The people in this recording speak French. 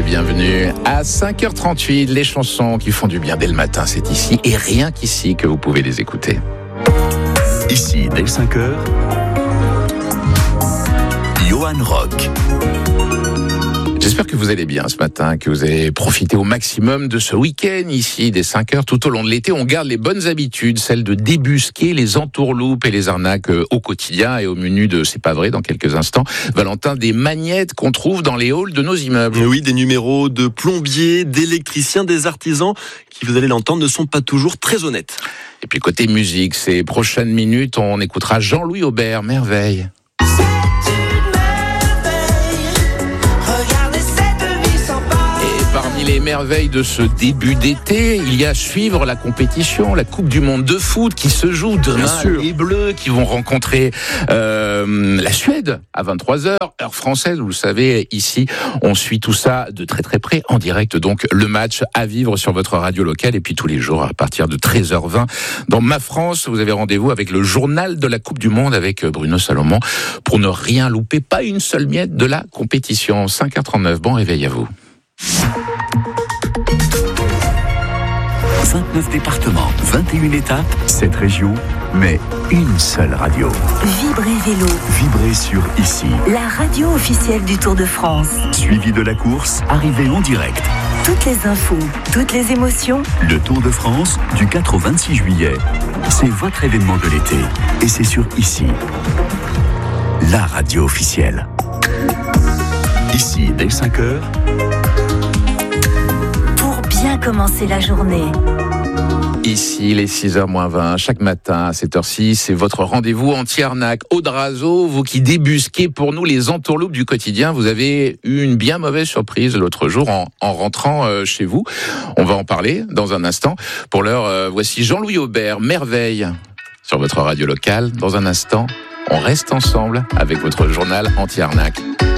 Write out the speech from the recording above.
bienvenue à 5h38. Les chansons qui font du bien dès le matin, c'est ici et rien qu'ici que vous pouvez les écouter. Ici, dès 5h, Johan Rock. J'espère que vous allez bien ce matin, que vous avez profité au maximum de ce week-end ici, dès 5h. Tout au long de l'été, on garde les bonnes habitudes, celles de débusquer les entourloupes et les arnaques au quotidien. Et au menu de C'est pas vrai dans quelques instants, Valentin, des magnettes qu'on trouve dans les halls de nos immeubles. Oui, des numéros de plombiers, d'électriciens, des artisans qui, vous allez l'entendre, ne sont pas toujours très honnêtes. Et puis côté musique, ces prochaines minutes, on écoutera Jean-Louis Aubert, Merveille. Parmi les merveilles de ce début d'été, il y a à suivre la compétition, la Coupe du Monde de foot qui se joue demain. Les Bleus qui vont rencontrer la Suède à 23h, heure française. Vous le savez, ici, on suit tout ça de très très près, en direct. Donc, le match à vivre sur votre radio locale. Et puis tous les jours, à partir de 13h20, dans Ma France, vous avez rendez-vous avec le journal de la Coupe du Monde avec Bruno Salomon pour ne rien louper, pas une seule miette de la compétition. 5h39, bon réveil à vous. 29 départements, 21 étapes, 7 régions, mais une seule radio. Vibrez Vélo. Vibrez sur Ici. La radio officielle du Tour de France. Suivi de la course, arrivée en direct. Toutes les infos, toutes les émotions. Le Tour de France, du 4 au 26 juillet. C'est votre événement de l'été. Et c'est sur Ici. La radio officielle. Ici, dès 5h. Pour bien commencer la journée. Ici, les 6h-20, chaque matin à cette heure-ci, c'est votre rendez-vous anti-arnaque. Aude Razeau, vous qui débusquez pour nous les entourloupes du quotidien, vous avez eu une bien mauvaise surprise l'autre jour en rentrant chez vous. On va en parler dans un instant. Pour l'heure, voici Jean-Louis Aubert, Merveille, sur votre radio locale. Dans un instant, on reste ensemble avec votre journal anti-arnaque.